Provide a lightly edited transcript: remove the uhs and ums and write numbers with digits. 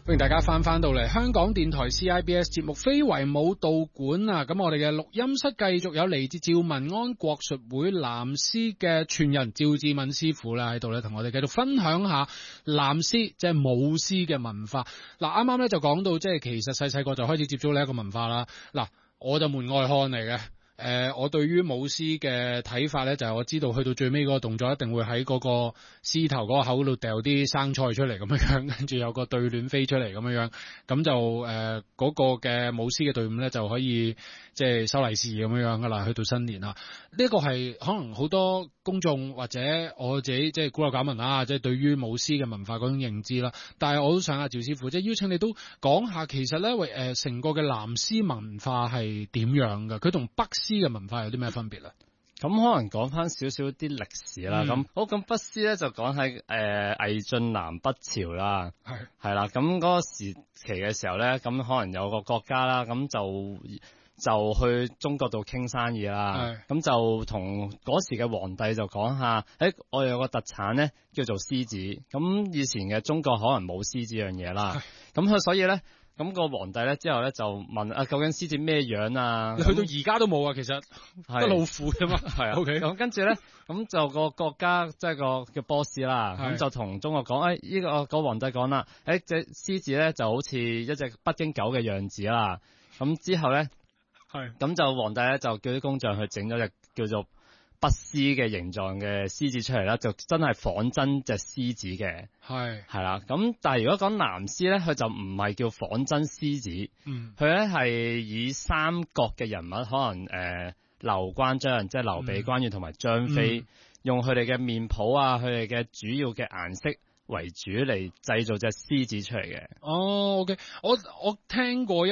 歡迎大家翻到嚟香港電台 CIBS 節目非遺舞蹈館啊！咁我哋嘅錄音室繼續有嚟自趙文安國術會南獅嘅傳人趙志敏師傅啦喺度咧，同我哋繼續分享下南獅即係舞獅嘅文化。嗱，啱啱咧就講到即係其實細個就開始接觸呢一個文化啦。嗱，我就門外漢嚟嘅。我對於舞獅嘅睇法咧，就係我知道去到最尾嗰個動作一定會喺嗰個獅頭嗰個口度掉啲生菜出嚟咁樣，跟住有個對聯飛出嚟咁樣，咁就嗰個嘅舞獅嘅隊伍咧就可以即係收利是咁樣噶啦，去到新年啦。呢個係可能好多公眾或者我自己即係孤陋寡聞啦，即係對於舞獅嘅文化嗰種認知啦。但係我都想阿趙師傅即係邀請你都講下，其實咧成個嘅南獅文化係點樣㗎？佢同北獅嘅文化有啲咩分別咧？ 咁可能講翻少少啲歷史啦。咁北獅咧就講喺魏晉南北朝啦，係啦。咁嗰個時期嘅時候咧，咁可能有個國家啦，咁就去中國度傾生意啦。咁就同嗰時嘅皇帝就講下，我哋有個特產咧叫做獅子。咁以前嘅中國可能冇獅子樣嘢啦。咁所以咧。咁個皇帝咧之後咧就問究竟獅子咩樣啊？ 你去到而家都冇啊，其實得老虎啫嘛。係啊 ，OK。咁跟住咧，咁就個國家即係個叫波斯啦，咁就同中國講，呢個皇帝講啦，隻獅子咧就好似一隻北京狗嘅樣子啦。咁之後咧，咁就皇帝咧就叫啲工匠去整咗隻叫做北獅嘅形狀嘅獅子出嚟啦，就真係仿真隻獅子嘅，係啦。咁但係如果講南獅咧，佢就唔係叫仿真獅子，佢咧係以三國嘅人物，可能劉關張，即係劉備、關羽同埋張飛，用佢哋嘅面譜啊，佢哋嘅主要嘅顏色為主嚟製造隻獅子出嚟嘅。 哦 ，OK，我聽過一